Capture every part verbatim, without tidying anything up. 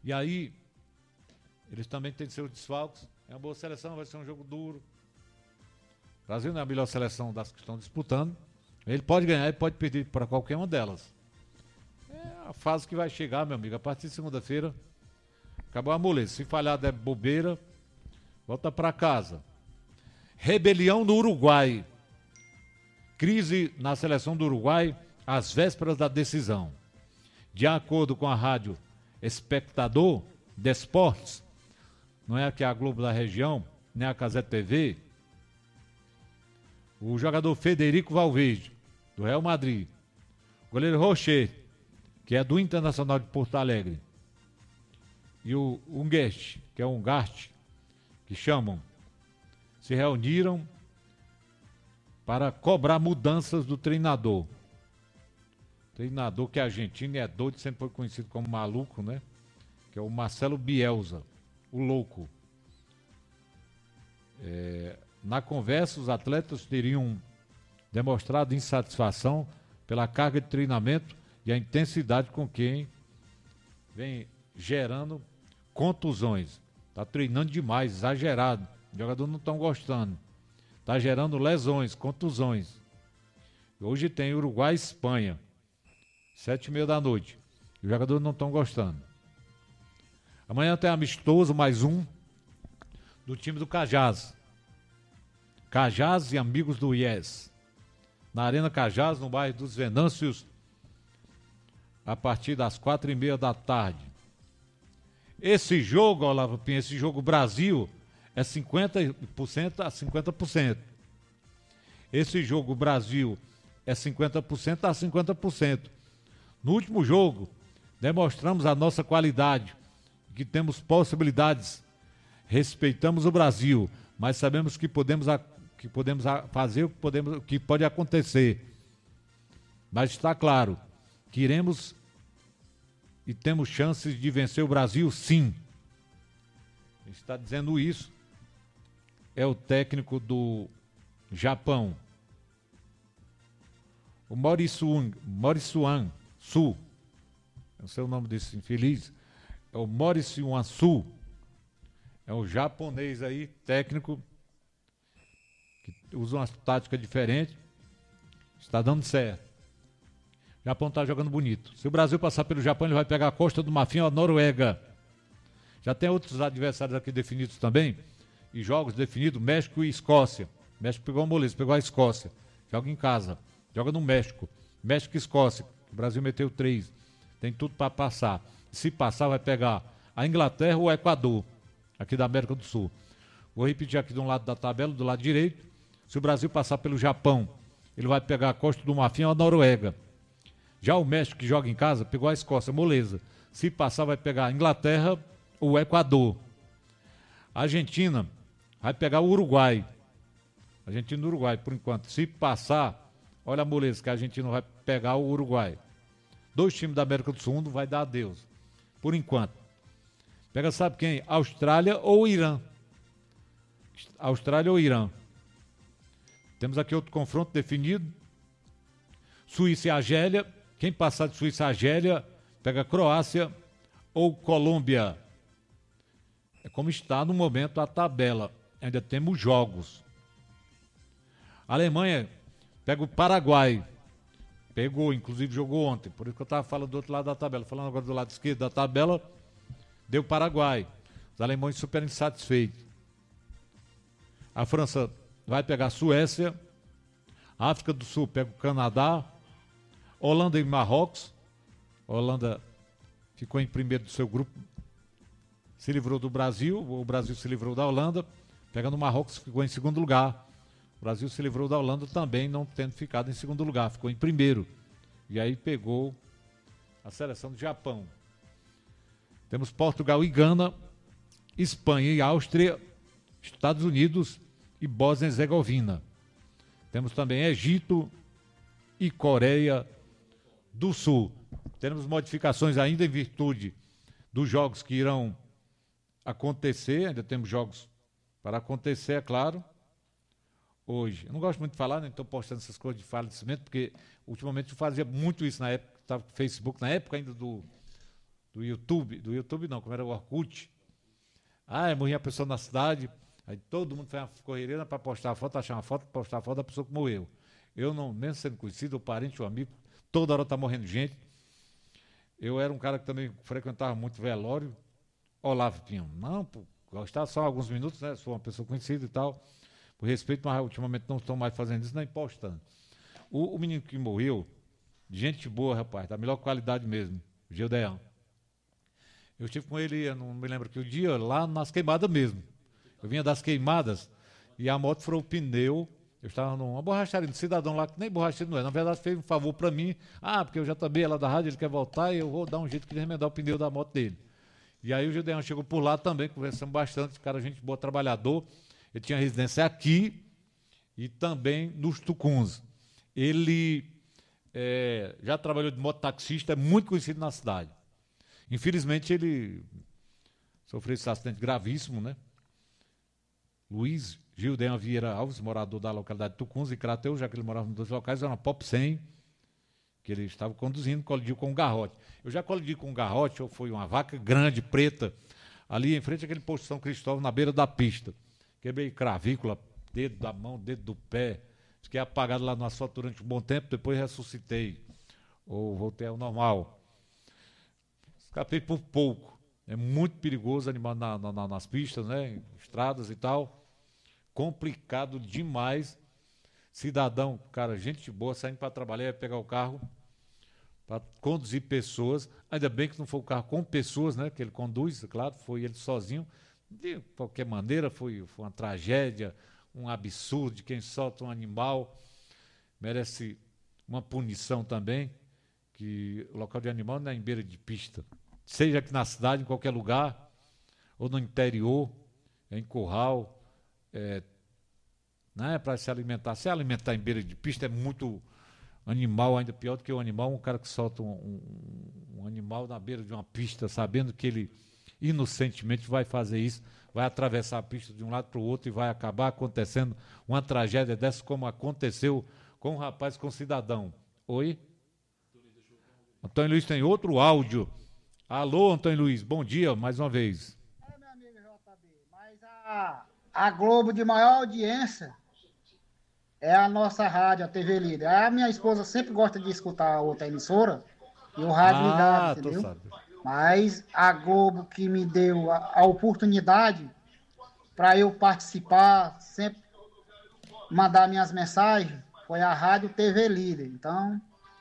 E aí, eles também têm seus desfalques. É uma boa seleção, vai ser um jogo duro. O Brasil não é a melhor seleção das que estão disputando. Ele pode ganhar e pode perder para qualquer uma delas. É a fase que vai chegar, meu amigo. A partir de segunda-feira, acabou a moleza. Se falhar der bobeira, volta para casa. Rebelião no Uruguai. Crise na seleção do Uruguai às vésperas da decisão. De acordo com a rádio Espectador de Esportes, não é aqui a Globo da região, nem a Cazé T V, o jogador Federico Valverde, do Real Madrid, o goleiro Rocher, que é do Internacional de Porto Alegre, e o Ungest, que é um Ungart, que chamam, se reuniram para cobrar mudanças do treinador. Treinador que é argentino e é doido, sempre foi conhecido como maluco, né? Que é o Marcelo Bielsa, o louco. É, na conversa, os atletas teriam demonstrado insatisfação pela carga de treinamento e a intensidade com quem vem gerando contusões. Está treinando demais, exagerado. Os jogadores não estão gostando. Está gerando lesões, contusões. Hoje tem Uruguai e Espanha. Sete e meia da noite. Os jogadores não estão gostando. Amanhã tem amistoso, mais um, do time do Cajás. Cajás e amigos do I E S. Na Arena Cajás, no bairro dos Venâncios, a partir das quatro e meia da tarde. Esse jogo, Olavo Pinho, esse jogo Brasil, é cinquenta por cento a cinquenta por cento. Esse jogo Brasil é cinquenta por cento a cinquenta por cento. No último jogo, demonstramos a nossa qualidade, que temos possibilidades, respeitamos o Brasil, mas sabemos que podemos, que podemos fazer o que, podemos, o que pode acontecer. Mas está claro, que iremos e temos chances de vencer o Brasil, sim. Está dizendo isso, é o técnico do Japão, o Morisuan, Morisuan Su, não sei o nome desse infeliz, é o Morisuan Su, é um japonês aí, técnico, que usa uma tática diferente, está dando certo. O Japão está jogando bonito. Se o Brasil passar pelo Japão, ele vai pegar a Costa do Marfim ou a Noruega. Já tem outros adversários aqui definidos também, e jogos definidos, México e Escócia. México pegou a moleza, pegou a Escócia. Joga em casa, joga no México. México e Escócia. O Brasil meteu três. Tem tudo para passar. Se passar, vai pegar a Inglaterra ou o Equador, aqui da América do Sul. Vou repetir aqui de um lado da tabela, do lado direito. Se o Brasil passar pelo Japão, ele vai pegar a Costa do Marfim ou a Noruega. Já o México, que joga em casa, pegou a Escócia, moleza. Se passar, vai pegar a Inglaterra ou o Equador. A Argentina vai pegar o Uruguai. Argentina e Uruguai, por enquanto. Se passar, olha a moleza que a Argentina vai pegar o Uruguai. Dois times da América do Sul, um vai dar adeus. Por enquanto. Pega, sabe quem? Austrália ou Irã. Austrália ou Irã. Temos aqui outro confronto definido. Suíça e Argélia. Quem passar de Suíça e Argélia, pega Croácia ou Colômbia. É como está no momento a tabela. Ainda temos jogos. A Alemanha pega o Paraguai. Pegou, inclusive jogou ontem. Por isso que eu estava falando do outro lado da tabela. Falando agora do lado esquerdo da tabela, deu Paraguai. Os alemães super insatisfeitos. A França vai pegar a Suécia. A África do Sul pega o Canadá. Holanda e Marrocos. A Holanda ficou em primeiro do seu grupo. Se livrou do Brasil. O Brasil se livrou da Holanda. Pegando o Marrocos, ficou em segundo lugar. O Brasil se livrou da Holanda também, não tendo ficado em segundo lugar. Ficou em primeiro. E aí pegou a seleção do Japão. Temos Portugal e Gana. Espanha e Áustria. Estados Unidos e Bósnia e Herzegovina. Temos também Egito e Coreia do Sul. Temos modificações ainda em virtude dos jogos que irão acontecer. Ainda temos jogos para acontecer, é claro. Hoje. Eu não gosto muito de falar, nem estou postando essas coisas de falecimento, porque ultimamente eu fazia muito isso na época, estava no Facebook, na época ainda do, do YouTube, do YouTube não, como era o Orkut. Ah, morria a pessoa na cidade, aí todo mundo fez uma correria para postar a foto, achar uma foto, postar a foto da pessoa que morreu. Eu não, mesmo sendo conhecido, o parente, o amigo, toda hora tá morrendo gente. Eu era um cara que também frequentava muito velório. Olavo Pinho, não, pô, gostava só alguns minutos, né? Sou uma pessoa conhecida e tal, por respeito, mas ultimamente não estão mais fazendo isso, nem postando. O, o menino que morreu, gente boa, rapaz, da melhor qualidade mesmo, o Gildeão. Eu estive com ele, eu não me lembro que o dia, lá nas queimadas mesmo. Eu vinha das queimadas e a moto furou o pneu. Eu estava numa borracharia, um cidadão lá que nem borracheiro não é. Na verdade, fez um favor para mim. Ah, porque eu já também lá da rádio, ele quer voltar e eu vou dar um jeito de remendar o pneu da moto dele. E aí o Gildeão chegou por lá também, conversamos bastante. Cara, gente boa, trabalhador. Ele tinha residência aqui e também nos Tucuns. Ele é, já trabalhou de mototaxista, é muito conhecido na cidade. Infelizmente, ele sofreu esse acidente gravíssimo, né? Luiz Gildeão Vieira Alves, morador da localidade de Tucuns e Crateus, já que ele morava nos dois locais, era uma Pop cem, que ele estava conduzindo, colidiu com um garrote. Eu já colidi com um garrote, ou foi uma vaca grande, preta, ali em frente àquele posto São Cristóvão, na beira da pista. Quebrei cravícula, dedo da mão, dedo do pé. Fiquei apagado lá no asfalto durante um bom tempo, depois ressuscitei, ou voltei ao normal. Escapei por pouco. É muito perigoso animar na, na, nas pistas, né? Estradas e tal. Complicado demais. Cidadão, cara, gente boa, saindo para trabalhar, ia pegar o carro para conduzir pessoas. Ainda bem que não foi o carro com pessoas, né? Que ele conduz, claro, foi ele sozinho. De qualquer maneira, foi, foi uma tragédia, um absurdo de quem solta um animal. Merece uma punição também, que o local de animal não é em beira de pista. Seja aqui na cidade, em qualquer lugar, ou no interior, em curral, é, né, para se alimentar. Se alimentar em beira de pista é muito animal, ainda pior do que o animal, um cara que solta um, um, um animal na beira de uma pista, sabendo que ele inocentemente vai fazer isso, vai atravessar a pista de um lado para o outro e vai acabar acontecendo uma tragédia dessa, como aconteceu com um rapaz, com um cidadão. Oi? Antônio Luiz tem outro áudio. Alô, Antônio Luiz, bom dia mais uma vez. É, meu amigo J B, mas a, a Globo de maior audiência é a nossa rádio, a T V Líder. A minha esposa sempre gosta de escutar a outra emissora e o rádio ligado, Ah, tô entendeu? sabendo. Mas a Globo que me deu a, a oportunidade para eu participar, sempre mandar minhas mensagens, foi a rádio T V Líder. Então,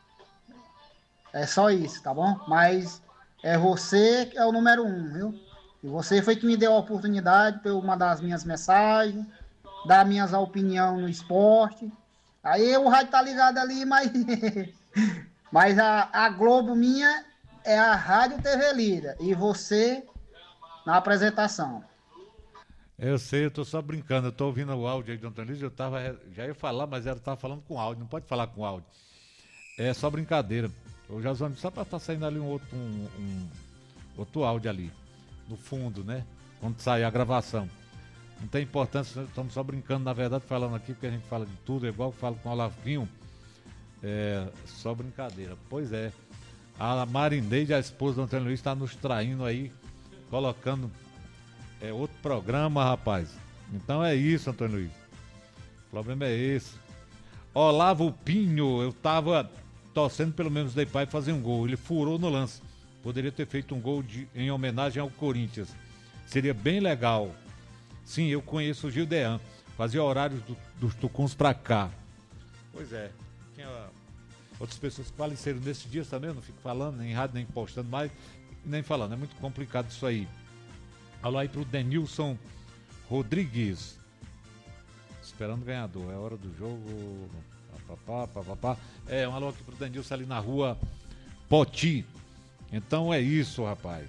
é só isso, tá bom? Mas é você que é o número um, viu? E você foi que me deu a oportunidade para eu mandar as minhas mensagens, dar minhas opiniões no esporte. Aí o rádio tá ligado ali, mas, mas a, a Globo minha é a Rádio T V Líder. E você na apresentação. Eu sei, eu tô só brincando, eu tô ouvindo o áudio aí do Antônio Luiz, eu tava, já ia falar, mas ela tava falando com áudio, não pode falar com áudio. É só brincadeira. Eu já só para estar saindo ali um outro, um, um, outro áudio ali, no fundo, né? Quando sair a gravação. Não tem importância, estamos só brincando, na verdade, falando aqui, porque a gente fala de tudo, é igual que falo com o Olavinho. É só brincadeira. Pois é. A Marineide, a esposa do Antônio Luiz, está nos traindo aí, colocando é, outro programa, rapaz. Então é isso, Antônio Luiz. O problema é esse. Olavo Pinho, eu tava torcendo pelo menos de pai fazer um gol. Ele furou no lance. Poderia ter feito um gol de, em homenagem ao Corinthians. Seria bem legal. Sim, eu conheço o Gildean. Fazia horários do, dos Tucuns pra cá. Pois é. Tinha outras pessoas que faleceram nesses dias também. Eu não fico falando, nem rádio, nem postando mais, nem falando. É muito complicado isso aí. Alô aí pro Denilson Rodrigues. Esperando o ganhador. É hora do jogo. Papapá, papapá. É, um alô aqui pro Denilson ali na rua Poti. Então é isso, rapaz.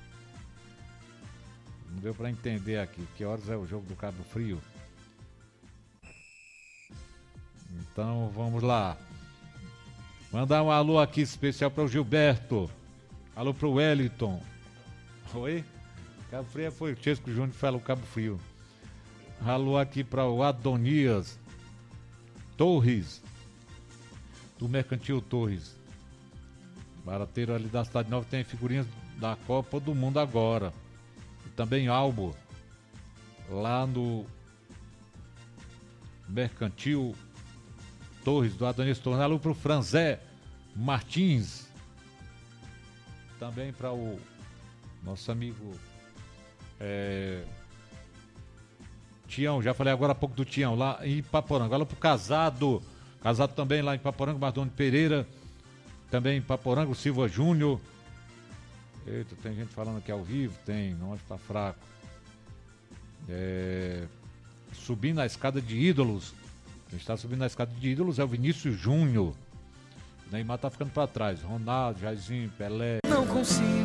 Não deu pra entender aqui. Que horas é o jogo do Cabo Frio? Então vamos lá. Mandar um alô aqui especial para o Gilberto. Alô pro Wellington. Oi? Cabo Frio foi o Chesco Júnior que falou Cabo Frio. Alô aqui para o Adonias Torres, do Mercantil Torres. Barateiro ali da Cidade Nova tem figurinhas da Copa do Mundo agora. E também Albo, lá no Mercantil Torres, do Adonis Tornelo, para o Franzé Martins. Também para o nosso amigo é, Tião, já falei agora há pouco do Tião, lá em Ipaporanga. Agora para o Casado, Casado também lá em Ipaporanga, Mardoni Pereira, também em Ipaporanga, o Silva Júnior. Eita, tem gente falando aqui ao vivo, tem, não, está fraco. É, subindo a escada de ídolos. Quem está subindo a escada de ídolos é o Vinícius Júnior. O Neymar tá ficando para trás. Ronaldo, Jairzinho, Pelé. Não consigo.